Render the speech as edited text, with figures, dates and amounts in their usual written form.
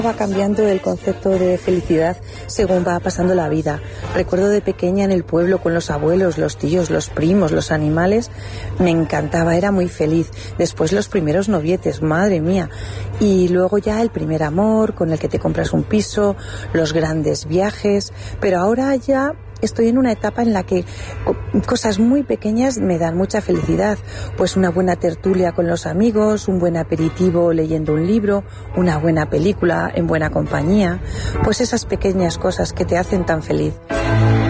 Va cambiando el concepto de felicidad según va pasando la vida. Recuerdo de pequeña en el pueblo con los abuelos, los tíos, los primos, los animales. Me encantaba, era muy feliz. Después los primeros novietes, madre mía. Y luego ya el primer amor con el que te compras un piso, los grandes viajes. Pero ahora ya estoy en una etapa en la que cosas muy pequeñas me dan mucha felicidad. Pues una buena tertulia con los amigos, un buen aperitivo leyendo un libro, una buena película en buena compañía. Pues esas pequeñas cosas que te hacen tan feliz.